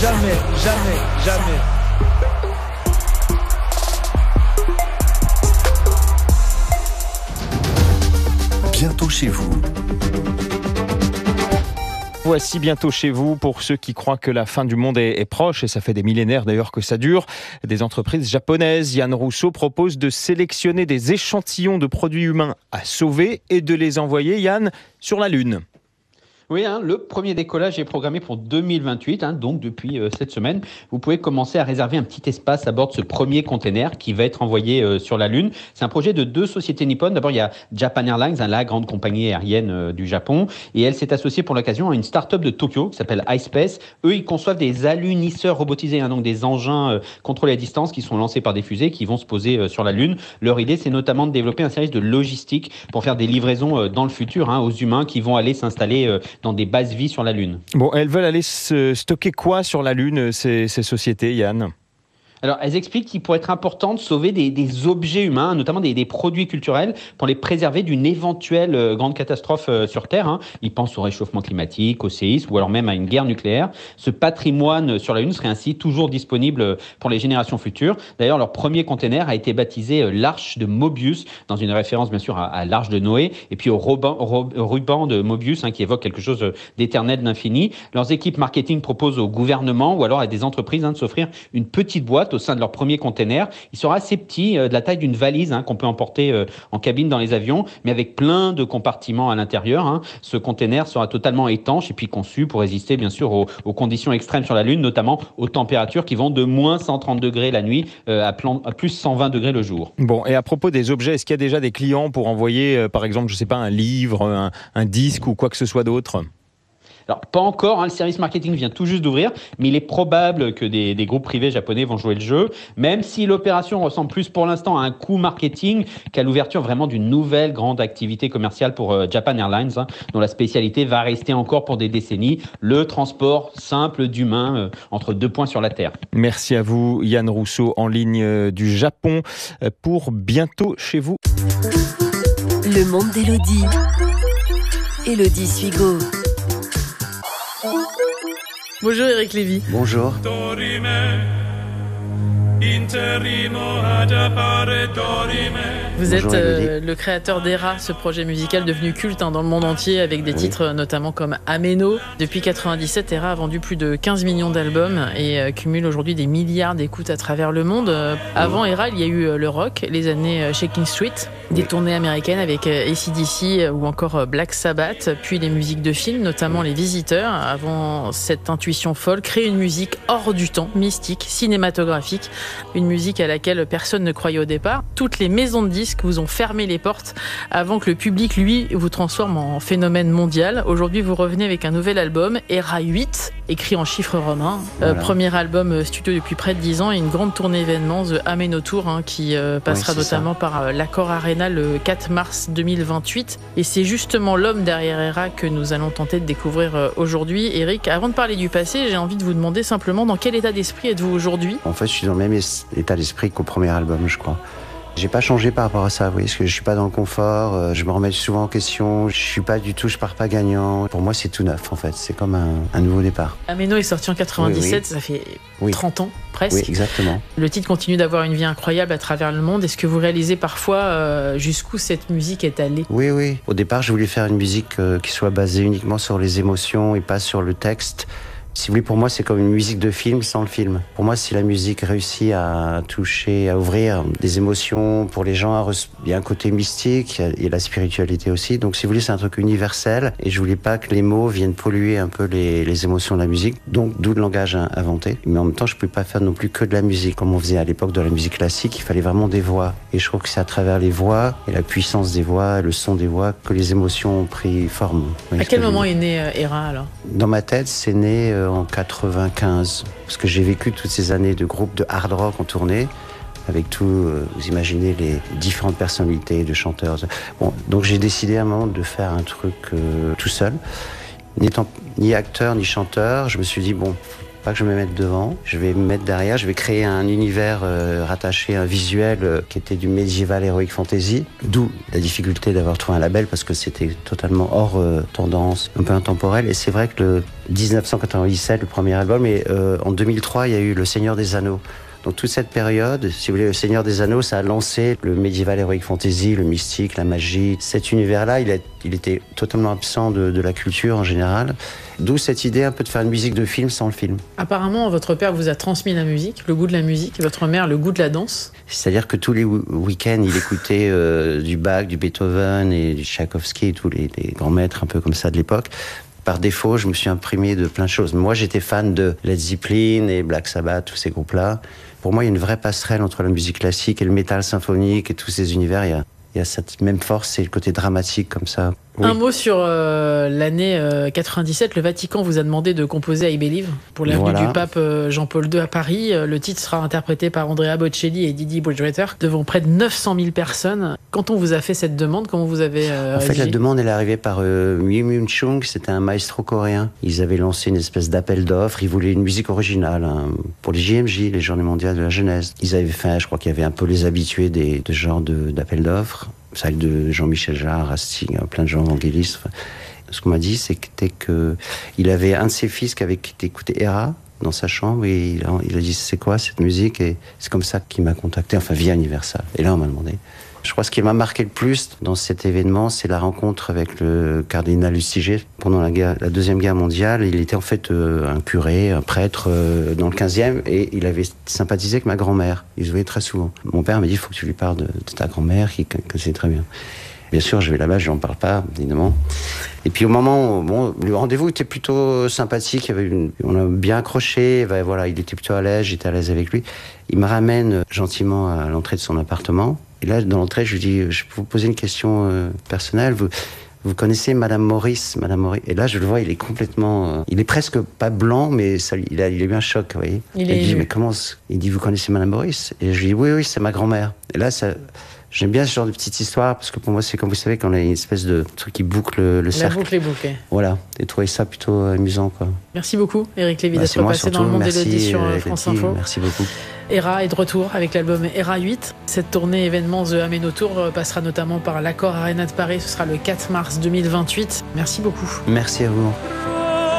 jamais, jamais, jamais. Bientôt chez vous. Voici bientôt chez vous pour ceux qui croient que la fin du monde est proche, et ça fait des millénaires d'ailleurs que ça dure. Des entreprises japonaises, Yann Rousseau propose de sélectionner des échantillons de produits humains à sauver et de les envoyer, Yann, sur la Lune. Oui, le premier décollage est programmé pour 2028, donc depuis cette semaine. Vous pouvez commencer à réserver un petit espace à bord de ce premier container qui va être envoyé sur la Lune. C'est un projet de 2 sociétés nippones. D'abord, il y a Japan Airlines, la grande compagnie aérienne du Japon. Et elle s'est associée pour l'occasion à une start-up de Tokyo qui s'appelle iSpace. Eux, ils conçoivent des alunisseurs robotisés, donc des engins contrôlés à distance qui sont lancés par des fusées qui vont se poser sur la Lune. Leur idée, c'est notamment de développer un service de logistique pour faire des livraisons dans le futur aux humains qui vont aller s'installer dans des bases vie sur la Lune. Bon, elles veulent aller stocker quoi sur la Lune, ces sociétés, Yann ? Alors, elles expliquent qu'il pourrait être important de sauver des objets humains, notamment des produits culturels, pour les préserver d'une éventuelle grande catastrophe sur Terre. Ils pensent au réchauffement climatique, au séisme ou alors même à une guerre nucléaire. Ce patrimoine sur la Lune serait ainsi toujours disponible pour les générations futures. D'ailleurs, leur premier container a été baptisé l'Arche de Mobius, dans une référence bien sûr à l'Arche de Noé, et puis au ruban de Mobius, qui évoque quelque chose d'éternel, d'infini. Leurs équipes marketing proposent au gouvernement ou alors à des entreprises de s'offrir une petite boîte au sein de leur premier container. Il sera assez petit, de la taille d'une valise qu'on peut emporter en cabine dans les avions, mais avec plein de compartiments à l'intérieur. Ce container sera totalement étanche et puis conçu pour résister bien sûr aux conditions extrêmes sur la Lune, notamment aux températures qui vont de moins 130 degrés la nuit à plus 120 degrés le jour. Bon, et à propos des objets, est-ce qu'il y a déjà des clients pour envoyer, par exemple, je sais pas, un livre, un disque ou quoi que ce soit d'autre ? Alors, pas encore, le service marketing vient tout juste d'ouvrir, mais il est probable que des groupes privés japonais vont jouer le jeu, même si l'opération ressemble plus pour l'instant à un coup marketing qu'à l'ouverture vraiment d'une nouvelle grande activité commerciale pour Japan Airlines, dont la spécialité va rester encore pour des décennies, le transport simple d'humains entre 2 points sur la Terre. Merci à vous, Yann Rousseau, en ligne du Japon, pour bientôt chez vous. Le monde d'Élodie. Élodie Suigo. Bonjour Eric Lévy. Bonjour. Vous êtes le créateur d'Era, ce projet musical devenu culte dans le monde entier avec des titres notamment comme Ameno. Depuis 1997, Era a vendu plus de 15 millions d'albums et cumule aujourd'hui des milliards d'écoutes à travers le monde. Avant Era, il y a eu le rock, les années Shaking Street, des tournées américaines avec AC/DC ou encore Black Sabbath, puis les musiques de films, notamment Les Visiteurs. Avant cette intuition folle, créer une musique hors du temps, mystique, cinématographique, une musique à laquelle personne ne croyait au départ. Toutes les maisons de disques vous ont fermé les portes avant que le public, lui, vous transforme en phénomène mondial. Aujourd'hui, vous revenez avec un nouvel album, Era 8, écrit en chiffres romains. Voilà. Premier album studio depuis près de 10 ans et une grande tournée événement, The Ameno Tour, qui passera notamment par l'Accor Arena le 4 mars 2028. Et c'est justement l'homme derrière Era que nous allons tenter de découvrir aujourd'hui. Eric, avant de parler du passé, j'ai envie de vous demander simplement dans quel état d'esprit êtes-vous aujourd'hui ? En fait, je suis dans le même état d'esprit qu'au premier album, je crois. J'ai pas changé par rapport à ça, vous voyez, parce que je suis pas dans le confort, je me remets souvent en question, je pars pas gagnant. Pour moi, c'est tout neuf, en fait, c'est comme un nouveau départ. Ameno est sorti en 97, ça fait 30 ans, presque. Oui, exactement. Le titre continue d'avoir une vie incroyable à travers le monde. Est-ce que vous réalisez parfois jusqu'où cette musique est allée ? Oui. Au départ, je voulais faire une musique qui soit basée uniquement sur les émotions et pas sur le texte. Si vous voulez, pour moi, c'est comme une musique de film sans le film. Pour moi, si la musique réussit à toucher, à ouvrir des émotions pour les gens, il y a un côté mystique, il y a la spiritualité aussi. Donc, si vous voulez, c'est un truc universel. Et je voulais pas que les mots viennent polluer un peu les émotions de la musique. Donc, d'où le langage inventé. Mais en même temps, je pouvais pas faire non plus que de la musique. Comme on faisait à l'époque de la musique classique, il fallait vraiment des voix. Et je trouve que c'est à travers les voix et la puissance des voix, le son des voix, que les émotions ont pris forme. À quel moment est né Era, alors ? Dans ma tête, c'est né en 95, parce que j'ai vécu toutes ces années de groupes de hard rock en tournée, avec tout, vous imaginez les différentes personnalités de chanteurs. Bon, donc j'ai décidé à un moment de faire un truc tout seul. N'étant ni acteur ni chanteur, je me suis dit, bon, Pas que je me mette devant, je vais me mettre derrière, je vais créer un univers rattaché, un visuel qui était du médiéval heroic fantasy, d'où la difficulté d'avoir trouvé un label parce que c'était totalement hors tendance, un peu intemporel. Et c'est vrai que le 1997, le premier album, et en 2003, il y a eu Le Seigneur des Anneaux. Donc toute cette période, si vous voulez, Le Seigneur des Anneaux, ça a lancé le médiéval heroic fantasy, le mystique, la magie. Cet univers-là, il était totalement absent de la culture en général. D'où cette idée un peu de faire une musique de film sans le film. Apparemment, votre père vous a transmis la musique, le goût de la musique, et votre mère le goût de la danse. C'est-à-dire que tous les week-ends, il écoutait du Bach, du Beethoven et du Tchaïkovski, tous les grands maîtres un peu comme ça de l'époque. Par défaut, je me suis imprégné de plein de choses. Moi, j'étais fan de Led Zeppelin et Black Sabbath, tous ces groupes-là. Pour moi, il y a une vraie passerelle entre la musique classique et le métal symphonique et tous ces univers. Il y a cette même force, c'est le côté dramatique comme ça. Oui. Un mot sur l'année 97. Le Vatican vous a demandé de composer I Believe pour l'avenue du pape Jean-Paul II à Paris. Le titre sera interprété par Andrea Bocelli et Didi Bridgewater devant près de 900 000 personnes. Quand on vous a fait cette demande, comment vous avez En fait, la demande, elle est arrivée par Wim Wim Chung, c'était un maestro coréen. Ils avaient lancé une espèce d'appel d'offres. Ils voulaient une musique originale pour les JMJ, les Journées mondiales de la jeunesse. Ils avaient fait, je crois qu'il y avait un peu les habitués de ce genre d'appel d'offres. Celle de Jean-Michel Jarre, Rastig, plein de gens évangélistes. Ce qu'on m'a dit, c'était qu'il avait un de ses fils qui avait écouté Hera dans sa chambre et il a dit c'est quoi cette musique, et c'est comme ça qu'il m'a contacté, enfin via Universal. Et là on m'a demandé. Je crois que ce qui m'a marqué le plus dans cet événement, c'est la rencontre avec le cardinal Lustiger. Pendant la Deuxième Guerre mondiale, il était en fait un curé, un prêtre dans le 15e, et il avait sympathisé avec ma grand-mère. Il se voyait très souvent. Mon père m'a dit, il faut que tu lui parles de ta grand-mère, qui connaissait très bien. Bien sûr, je vais là-bas, je n'en parle pas, évidemment. Et puis au moment, le rendez-vous était plutôt sympathique, on a bien accroché, voilà, il était plutôt à l'aise, j'étais à l'aise avec lui. Il me ramène gentiment à l'entrée de son appartement. Et là, dans l'entrée, je lui dis, je peux vous poser une question personnelle. Vous connaissez Madame Maurice? Et là, je le vois, il est complètement... il est presque pas blanc, mais il a eu un choc, vous voyez. Il dit, mais comment... Il dit, vous connaissez Madame Maurice? Et je lui dis, oui, c'est ma grand-mère. Et là, j'aime bien ce genre de petite histoire, parce que pour moi, c'est comme vous savez, quand on a une espèce de truc qui boucle le cercle. La boucle est bouclée. Voilà, et trouver ça plutôt amusant, quoi. Merci beaucoup, Éric Lévy, d'être passé dans le monde d'Élodie sur France Info. Merci beaucoup. Hera est de retour avec l'album Hera 8. Cette tournée événement The Ameno Tour passera notamment par l'Accor Arena de Paris. Ce sera le 4 mars 2028. Merci beaucoup. Merci à vous.